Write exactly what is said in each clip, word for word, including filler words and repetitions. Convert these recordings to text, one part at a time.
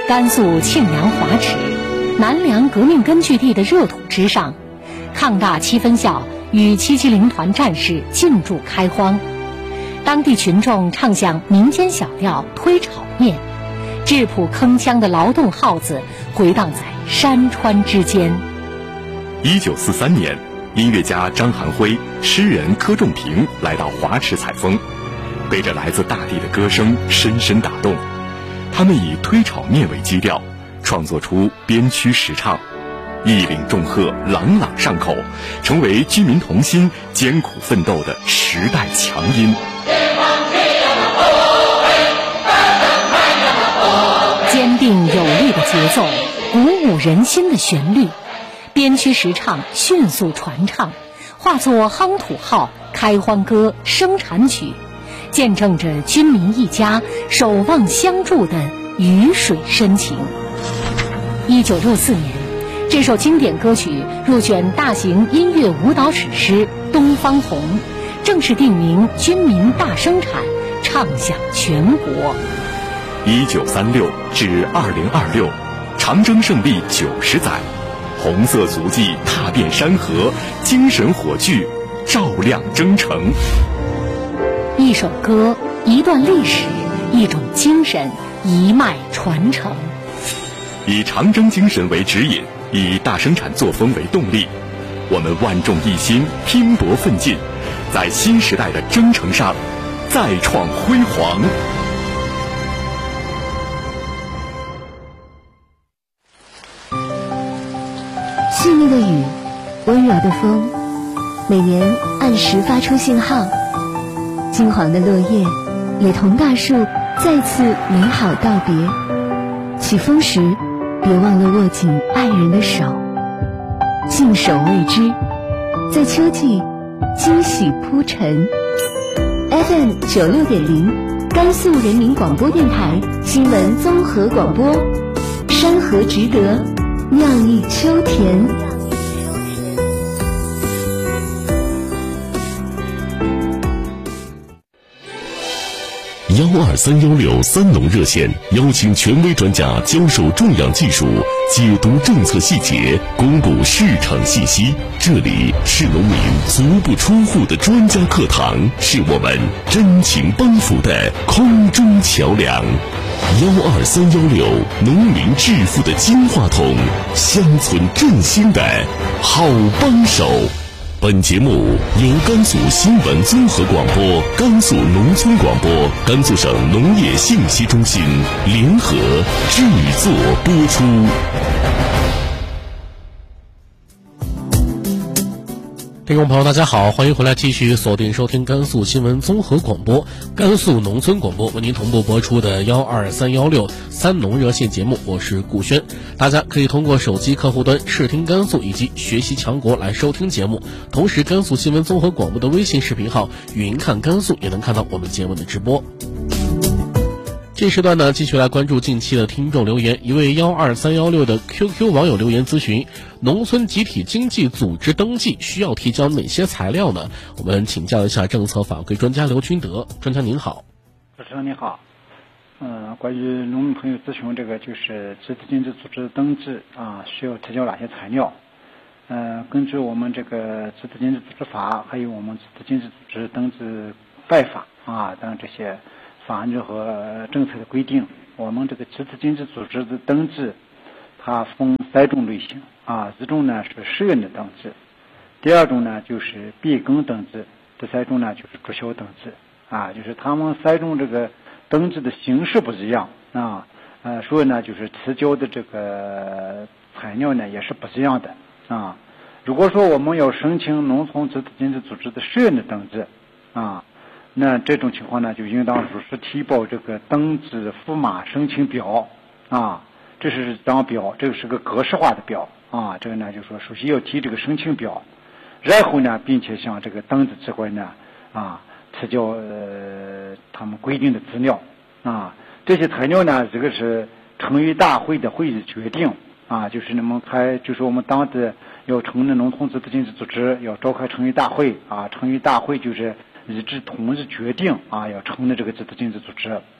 甘肃庆阳华池，南梁革命根据地的热土之上，抗大七分校与七七零团战士进驻开荒，当地群众唱响民间小调推炒面，质朴铿锵的劳动号子回荡在山川之间。 一九四三年，音乐家张寒辉、诗人柯仲平来到华池采风，被这来自大地的歌声深深打动。他们以推炒面为基调，创作出边区时唱，一领重贺，朗朗上口，成为居民同心、艰苦奋斗的时代强音。 坚定有力的节奏，鼓舞人心的旋律，边区时唱迅速传唱，化作夯土号、开荒歌、生产曲，见证着军民一家守望相助的鱼水深情。一九六四年，这首经典歌曲入选大型音乐舞蹈史诗《东方红》，正式定名军民大生产，唱响全国。 一九三六至二零二六，长征胜利九十载，红色足迹踏遍山河，精神火炬照亮征程。 一首歌，一段历史，一种精神，一脉传承。 以长征精神为指引，以大生产作风为动力，我们万众一心，拼搏奋进，在新时代的征程上再创辉煌。 细腻的雨，温柔的风，每年按时发出信号。金黄的落叶也同大树再次美好道别。起风时别忘了握紧爱人的手，信手未知，在秋季惊喜铺陈。 F M 九六点零，甘肃人民广播电台新闻综合广播，山河值得，酿一秋田。 幺二三幺六三农热线邀请权威专家教授种养技术，解读政策细节，公布市场信息。这里是农民足不出户的专家课堂，是我们真情帮扶的空中桥梁。幺二三幺六，农民致富的金话筒，乡村振兴的好帮手。本节目由甘肃新闻综合广播、甘肃农村广播、甘肃省农业信息中心联合制作播出。 听众朋友大家好，欢迎回来继续锁定收听甘肃新闻综合广播、甘肃农村广播为您同步播出的幺二三幺六三农热线节目，我是顾轩。大家可以通过手机客户端视听甘肃以及学习强国来收听节目，同时甘肃新闻综合广播的微信视频号云看甘肃也能看到我们节目的直播。这时段呢，继续来关注近期的听众留言。一位幺二三幺六的 Q Q 网友留言咨询：农村集体经济组织登记需要提交哪些材料呢？我们请教一下政策法规专家刘军德。专家您好。 主持人你好。嗯、呃，关于农民朋友咨询这个就是集体经济组织登记啊，需要提交哪些材料？嗯、呃，根据我们这个集体经济组织法，还有我们集体经济组织登记办法啊等这些法律和政策的规定，我们这个集体经济组织的登记，它分三种类型啊。一种呢是实验的登记，第二种呢就是变更登记，第三种呢就是注销登记啊。就是他们三种这个登记的形式不一样啊，呃，所以呢就是提交的这个材料呢也是不一样的啊。如果说我们要申请农村集体经济组织的实验的登记啊，那这种情况呢，就应当如实提报这个登记附码申请表啊，这是张表，这个是个格式化的表啊。这个呢，就说首先要提这个申请表，然后呢，并且向这个登记机关呢啊提交呃他们规定的资料啊。这些材料呢，这个是城议大会的会议决定啊，就是你们开，就是我们当地要成立农村集体经济组织，要召开城议大会啊，城议大会就是一致同意决定啊，要成立这个集体经济组织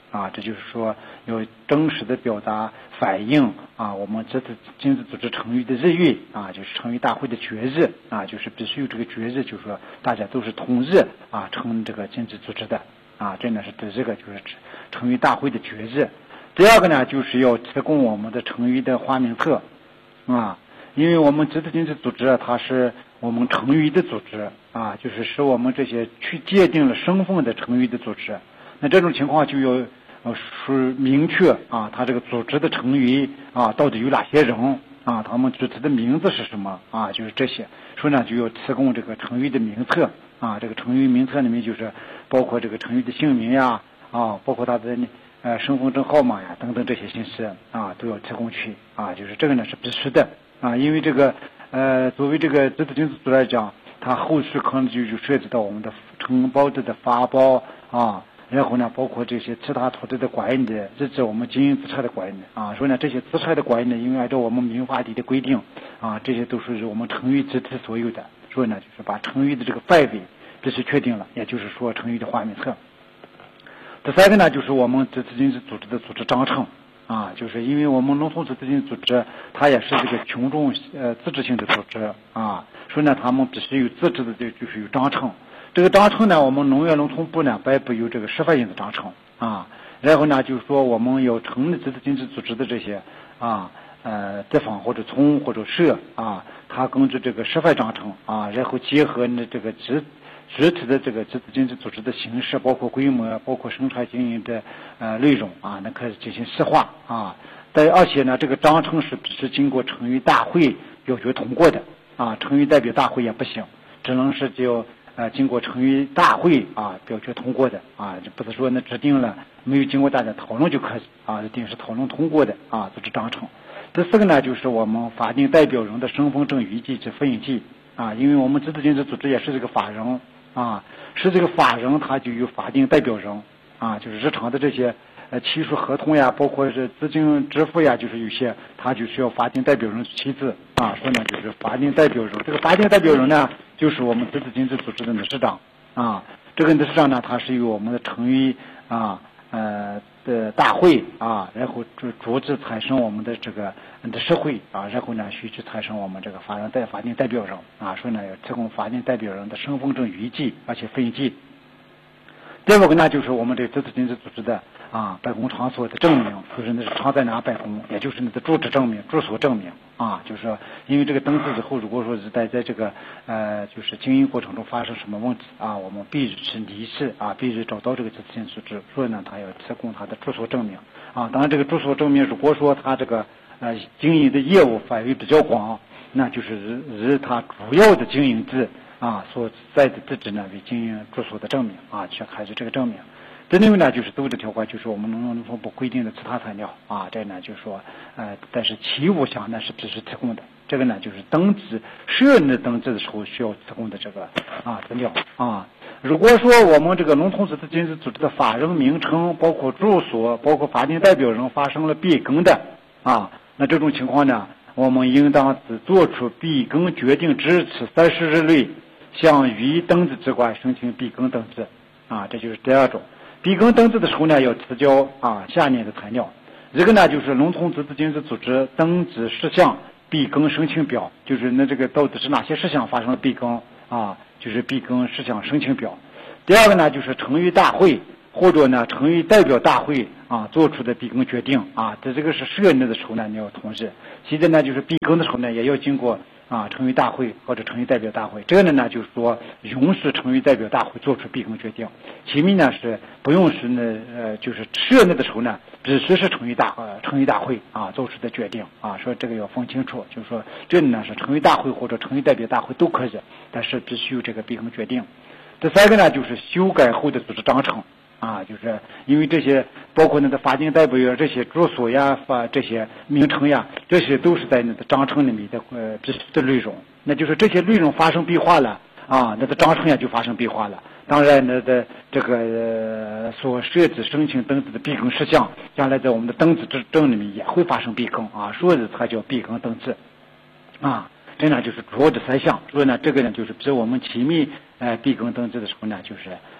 啊，这就是说有真实的表达反映啊，我们这次经济组织成立的日月啊，就是成立大会的决日啊，就是必须有这个决日，就是说大家都是同日啊成这个经济组织的啊，这呢是对这个就是成立大会的决日。第二个呢，就是要提供我们的成立的花名册啊，因为我们集体经济组织它是我们成立的组织啊，就是使我们这些去界定了身份的成立的组织。那这种情况就要呃是明确啊，它这个组织的成员啊到底有哪些人啊，他们具体的名字是什么啊，就是这些，所以呢就要提供这个成员的名册啊，这个成员名册里面就是包括这个成员的姓名呀啊，包括他的呃身份证号码呀等等这些信息啊都要提供去啊，就是这个呢是必须的啊，因为这个呃作为这个集体经济组织来讲，它后续可能就就涉及到我们的承包制的发包啊。然后呢，包括这些其他土地的管理的，甚至我们经营资产的管理啊，所以呢，这些资产的管理呢，因为按照我们民法里的规定啊，这些都是我们成员集体所有的，所以呢，就是把成员的这个范围必须确定了，也就是说成员的花名册。第三个呢，就是我们集体经济组织的组织章程啊，就是因为我们农村集体经济组织，它也是这个群众呃自治性的组织啊，所以呢，他们必须有自治的，就就是有章程。这个章程呢，我们农业农村部呢颁布有这个示范性的章程啊，然后呢，就是说我们要成立集体经济组织的这些啊呃地方或者村或者社啊，它根据这个示范章程啊，然后结合呢这个集具体的这个集体经济组织的形式，包括规模，包括生产经营的呃内容啊，那开始进行细化啊。但而且呢，这个章程是必须经过成员大会表决通过的啊，成员代表大会也不行，只能是就。呃，经过成员大会啊表决通过的啊，这不是说那制定了没有经过大家讨论就可以啊，一定是讨论通过的啊，组织章程。第四个呢，就是我们法定代表人的身份证邮寄及复印寄啊，因为我们集体经济组织也是这个法人啊，是这个法人他就有法定代表人啊，就是日常的这些呃签署合同呀，包括是资金支付呀，就是有些他就需要法定代表人签字啊，所以呢就是法定代表人，这个法定代表人呢。就是我们集体经济组织的理事长啊，这个理事长呢，他是由我们的成员啊呃的大会啊，然后逐逐次产生我们的这个的社会啊，然后呢需去产生我们这个法人代法定代表人啊，所以呢要提供法定代表人的身份证邮寄，而且复印寄。第二个呢，就是我们这集体经济组织的啊办公场所的证明，就是那是常在哪办公，也就是那个住址证明、住所证明啊，就是说，因为这个登记之后，如果说是在在这个呃就是经营过程中发生什么问题啊，我们必须离世啊，必须找到这个集体经济组织，所以呢，他要提供他的住所证明啊。当然，这个住所证明，如果说他这个呃经营的业务范围比较广，那就是以以他主要的经营地。啊，所在的地址呢为经营住所的证明啊，去开始这个证明。第六呢，就是组织条款，就是我们农业农村部规定的其他材料啊，这呢就是说，呃，但是其物项呢是必须提供的。这个呢就是登记设立登记的时候需要提供的这个啊资料啊。如果说我们这个农村集体经济组织的法人名称，包括住所，包括法定代表人发生了变更的啊，那这种情况呢，我们应当是做出变更决定之前三十日内。向予登记机关申请变更登记啊，这就是第二种。变更登记的时候呢，要提交啊下列的材料。一个呢就是农村集体经济组织登记事项变更申请表，就是那这个到底是哪些事项发生了变更啊，就是变更事项申请表。第二个呢就是成员大会或者呢成员代表大会啊做出的变更决定啊，在这个是设立的时候呢你要同意。现在呢就是变更的时候呢也要经过。啊，成员大会或者成员代表大会，这个呢就是说允许成员代表大会做出变更决定。前面呢是不允许呢，呃，就是设立的时候呢，必须是成员大呃成员大会啊做出的决定啊，说这个要分清楚，就是说这里呢是成员大会或者成员代表大会都可以，但是必须有这个变更决定。第三个呢就是修改后的组织章程。啊，就是因为这些包括那个法定代表呀、这些住所呀、法这些名称呀，这些都是在那个章程里面的呃必须的内容。那就是这些内容发生变化了啊，那个章程也就发生变化了。当然，那的这个、呃、所设置申请登记的变更事项，将来在我们的登记之证里面也会发生变更啊，所以才叫变更登记啊。这呢就是主要的三项，所以呢这个呢就是比我们前面呃变更登记的时候呢，就是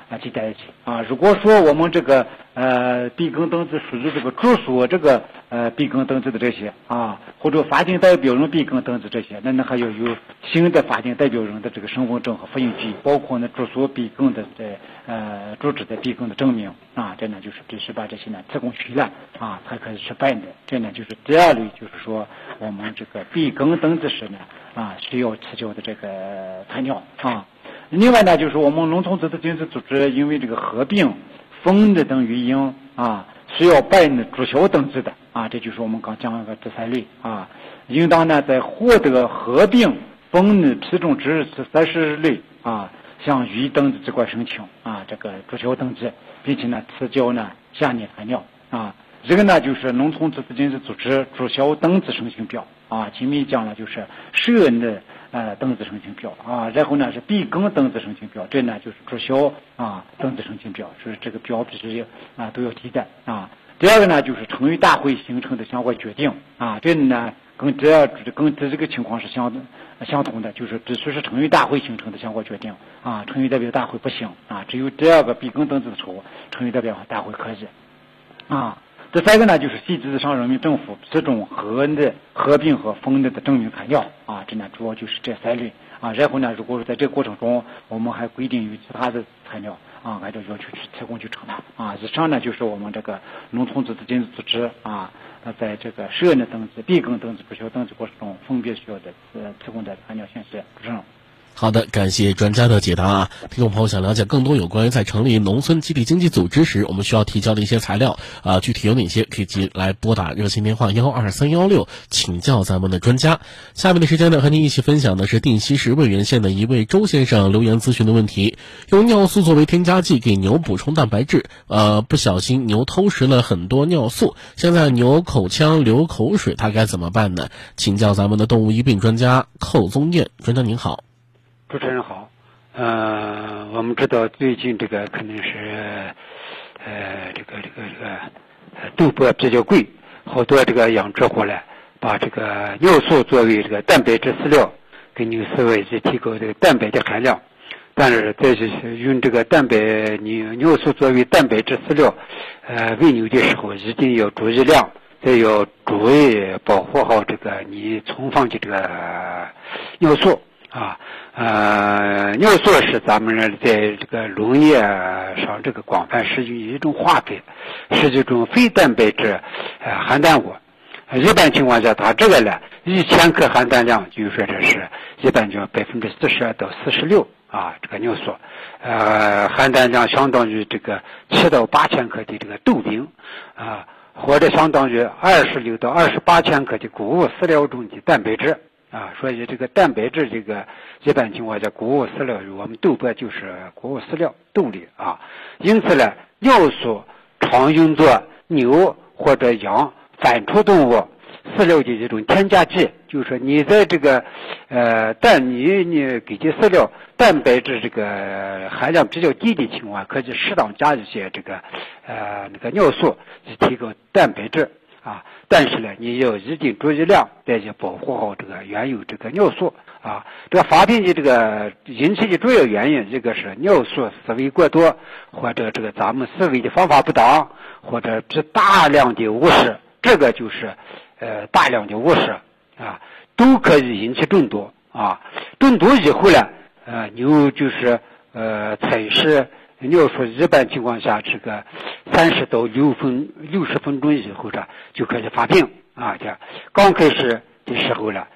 啊记在一起啊。如果说我们这个呃闭耕登记属于这个住所这个呃闭耕登记的这些啊，或者法定代表人闭耕登记这些，那那还要有新的法定代表人的这个身份证和复印记，包括呢住所闭耕的这呃住址的闭耕的证明啊，这呢就是必须把这些呢提供齐了啊，才可以去办的。这呢就是第二类，就是说我们这个闭耕登记时呢啊需要提交的这个材料啊。另外呢，就是我们农村自治经济组织因为这个合并、分立等原因啊，需要办的注销登记的啊，这就是我们刚讲的第三类啊，应当呢在获得合并、分立批准之日至三十日内啊，向予登记机关申请啊这个注销登记，并且呢提交呢下列材料啊。这个呢就是农村自治经济组织注销登记申请表啊，前面讲了就是社内呃登记申请表啊，然后呢是闭耕登记申请表，这呢就是注销啊登记申请表，是这个表必须啊都要提的啊。第二个呢就是城域大会形成的相关决定啊，这呢跟第二跟这个情况是相相同的，就是必须是城域大会形成的相关决定啊，城域代表大会不行啊，只有第二个闭耕登记的时候，城域代表大会可以啊。第三个呢，就是系直上人民政府批准合的合并和分立的证明材料啊，这呢主要就是这三类啊。然后呢，如果说在这个过程中，我们还规定有其他的材料啊，按照要求去提供就成了啊。以上呢就是我们这个农村自治经济组织啊，在这个社内登记、闭耕登记、注销登记过程中分别需要的呃提供的材料信息。主持人。 好的，感谢专家的解答啊！听众朋友想了解更多有关于在成立农村集体经济组织时我们需要提交的一些材料啊，具体有哪些，可以及来拨打热线电话幺二三幺六请教咱们的专家。下面的时间呢，和您一起分享的是定西市渭源县的一位周先生留言咨询的问题：用尿素作为添加剂给牛补充蛋白质，呃，不小心牛偷食了很多尿素，现在牛口腔流口水，他该怎么办呢？请教咱们的动物医病专家寇宗彦专家，您好。 主持人好，呃，我们知道最近这个可能是，呃，这个这个这个，呃，豆粕比较贵，好多这个养殖户呢，把这个尿素作为这个蛋白质饲料，给牛饲喂及提高这个蛋白的含量，但是在用这个蛋白尿尿素作为蛋白质饲料，呃，喂牛的时候一定要注意量，再要注意保护好这个你存放的这个尿素。啊，呃，尿素是咱们在这个农业上这个广泛使用一种化肥，是一种非蛋白质呃含氮物。一般情况下，它这个呢，一千克含氮量，就说这是一般就百分之四十二到四十六啊，这个尿素，呃，含氮量相当于这个七到八千克的这个豆饼啊，或者相当于二十六到二十八千克的谷物饲料中的蛋白质。啊，所以这个蛋白质，这个一般情况下，谷物饲料，我们豆粕就是谷物饲料豆类啊。因此呢，尿素常用作牛或者羊反刍动物饲料的一种添加剂，就是说你在这个呃蛋你你给的饲料蛋白质这个含量比较低的情况，可以适当加一些这个呃那个尿素，以提高蛋白质。啊，但是呢，你要一定注意量，再去保护好这个原有这个尿素啊。这个发病的这个引起的主要原因，一个是尿素饲喂过多，或者这个咱们饲喂的方法不当，或者是大量的误食，这个就是呃大量的误食啊，都可以引起中毒啊。中毒以后呢，呃牛就是呃采食。尿素一般情况下，这个三十到六分六十分钟以后，这就开始发病啊。这刚开始的时候呢，